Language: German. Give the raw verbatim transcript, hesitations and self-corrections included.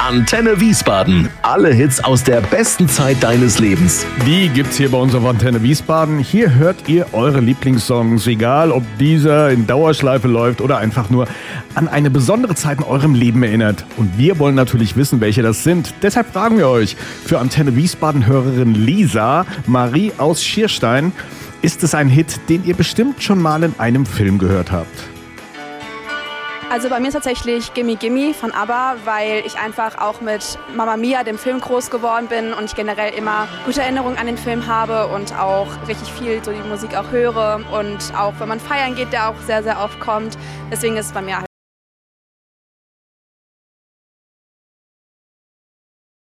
Antenne Wiesbaden. Alle Hits aus der besten Zeit deines Lebens. Die gibt's hier bei uns auf Antenne Wiesbaden. Hier hört ihr eure Lieblingssongs, egal ob dieser in Dauerschleife läuft oder einfach nur an eine besondere Zeit in eurem Leben erinnert. Und wir wollen natürlich wissen, welche das sind. Deshalb fragen wir euch für Antenne Wiesbaden-Hörerin Lisa Marie aus Schierstein, ist es ein Hit, den ihr bestimmt schon mal in einem Film gehört habt? Also bei mir ist tatsächlich Gimme Gimme von ABBA, weil ich einfach auch mit Mamma Mia, dem Film, groß geworden bin und ich generell immer gute Erinnerungen an den Film habe und auch richtig viel so die Musik auch höre und auch wenn man feiern geht, der auch sehr, sehr oft kommt. Deswegen ist es bei mir halt